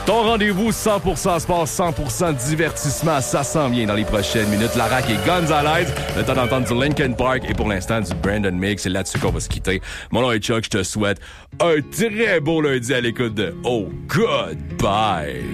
Ton rendez-vous 100% sport, 100% divertissement, ça s'en vient dans les prochaines minutes. La RAQ et Gonzalez, le temps d'entendre du Linkin Park et pour l'instant du Brandon Mix. C'est là-dessus qu'on va se quitter. Mon nom est Chuck, je te souhaite un très beau lundi à l'écoute de Oh Goodbye.